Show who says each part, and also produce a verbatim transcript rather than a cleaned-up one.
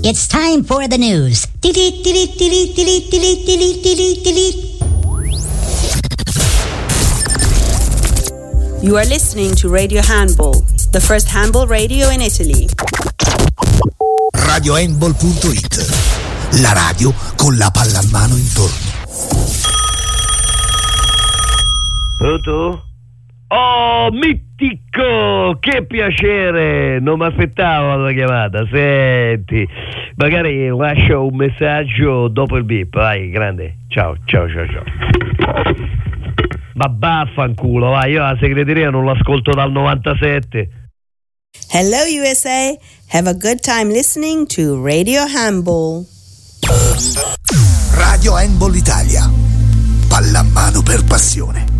Speaker 1: It's time for the news.
Speaker 2: You are listening to Radio Handball, the first handball radio in Italy.
Speaker 3: radio handball punto it, la radio con la pallamano intorno.
Speaker 4: Pronto? Oh, Mittico, che piacere, non mi aspettavo la chiamata. Senti, magari lascio un messaggio dopo il beep. Vai, grande, ciao, ciao, ciao, ciao. Ma vaffanculo, vai, io la segreteria non l'ascolto dal novantasette.
Speaker 2: Hello U S A, have a good time listening to Radio Handball.
Speaker 3: Radio Handball Italia, pallamano per passione.